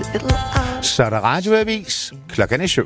Så er der radioavis. Klokken er 7.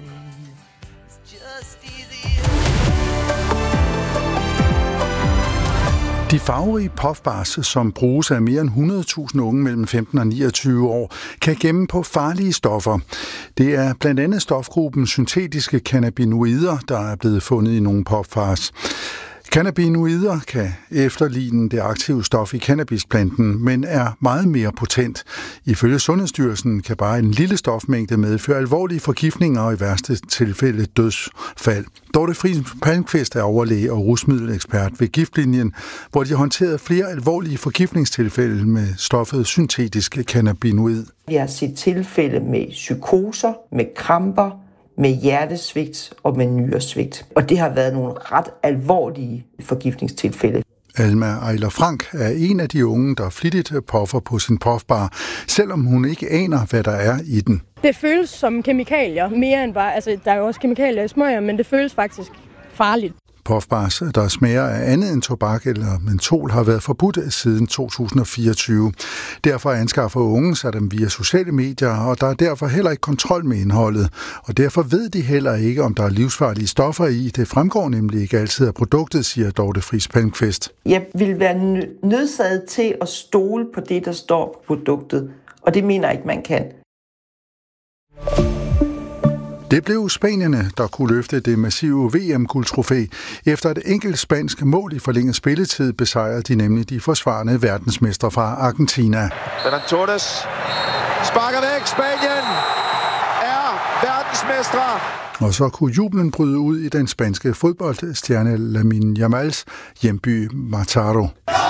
De farverige puffbars, som bruges af mere end 100.000 unge mellem 15 og 29 år, kan gemme på farlige stoffer. Det er blandt andet stofgruppen syntetiske cannabinoider, der er blevet fundet i nogle puffbars. Cannabinoider kan efterligne det aktive stof i cannabisplanten, men er meget mere potent. Ifølge Sundhedsstyrelsen kan bare en lille stofmængde medføre alvorlige forgiftninger og i værste tilfælde dødsfald. Dorte Friis Palmqvist er overlæge og rusmiddelekspert ved Giftlinjen, hvor de har håndteret flere alvorlige forgiftningstilfælde med stoffet syntetiske cannabinoid. Vi har set tilfælde med psykoser, med kramper, med hjertesvigt og med nyresvigt. Og det har været nogle ret alvorlige forgiftningstilfælde. Alma Ejler Frank er en af de unge, der flittigt puffer på sin puffbar, selvom hun ikke aner, hvad der er i den. Det føles som kemikalier, mere end bare, altså der er jo også kemikalier i smøger, men det føles faktisk farligt. Puffbars, der smager af andet end tobak eller mentol, har været forbudt siden 2024. Derfor anskaffer unge sig dem via sociale medier, og der er derfor heller ikke kontrol med indholdet. Og derfor ved de heller ikke, om der er livsfarlige stoffer i. Det fremgår nemlig ikke altid af produktet, siger Dorte Friis Palmqvist. Jeg vil være nødsaget til at stole på det, der står på produktet, og det mener jeg ikke, man kan. Det blev spanierne, der kunne løfte det massive VM-guldtrofæ. Efter et enkelt spansk mål i forlænget spilletid besejrede de nemlig de forsvarende verdensmestre fra Argentina. Ferran Torres sparker væk. Spanien er verdensmestre. Og så kunne jublen bryde ud i den spanske fodboldstjerne Lamine Yamals hjemby Mataró.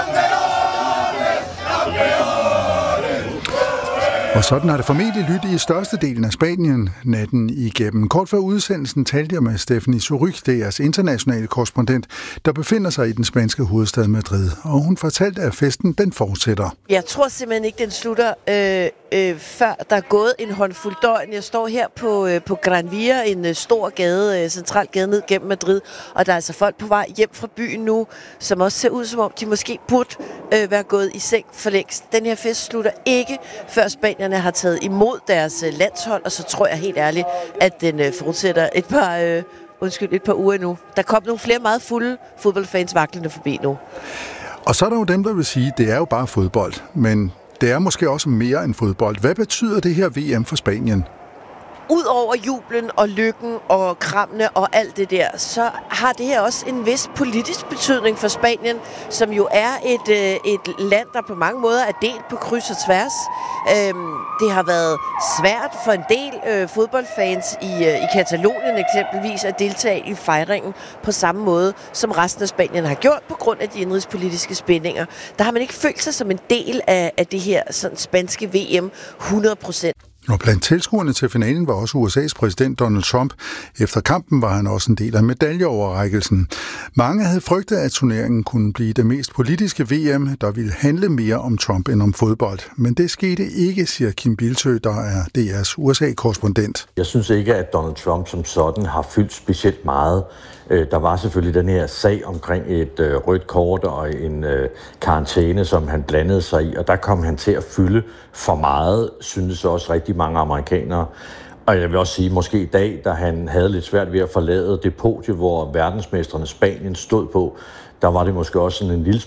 Og sådan har det formentlig lyttet i størstedelen af Spanien natten igennem. Kort før udsendelsen talte jeg med Stephanie Suryk, DR's internationale korrespondent, der befinder sig i den spanske hovedstad Madrid. Og hun fortalte, at festen den fortsætter. Jeg tror simpelthen ikke, den slutter, før der er gået en håndfuld døgn. Jeg står her på Gran Via, en stor gade, central gade ned gennem Madrid, og der er altså folk på vej hjem fra byen nu, som også ser ud som om, de måske burde være gået i seng for længst. Den her fest slutter ikke, før Spanierne har taget imod deres landshold, og så tror jeg helt ærligt, at den fortsætter et par uger nu. Der kom nogle flere meget fulde fodboldfans vaklende forbi nu. Og så er der jo dem, der vil sige, at det er jo bare fodbold, men det er måske også mere end fodbold. Hvad betyder det her VM for Spanien? Udover jublen og lykken og krammene og alt det der, så har det her også en vis politisk betydning for Spanien, som jo er et land, der på mange måder er delt på kryds og tværs. Det har været svært for en del fodboldfans i Katalonien eksempelvis at deltage i fejringen på samme måde, som resten af Spanien har gjort på grund af de indrigspolitiske spændinger. Der har man ikke følt sig som en del af det her sådan, spanske VM 100%. Og blandt tilskuerne til finalen var også USA's præsident Donald Trump. Efter kampen var han også en del af medaljeoverrækkelsen. Mange havde frygtet, at turneringen kunne blive det mest politiske VM, der ville handle mere om Trump end om fodbold. Men det skete ikke, siger Kim Bildsøe, der er DR's USA-korrespondent. Jeg synes ikke, at Donald Trump som sådan har fyldt specielt meget. Der var selvfølgelig den her sag omkring et rødt kort og en karantæne, som han blandede sig i, og der kom han til at fylde for meget, synes også rigtig mange amerikanere. Og jeg vil også sige, måske i dag, da han havde lidt svært ved at forlade det podie, hvor verdensmestrene Spanien stod på, der var det måske også sådan en lille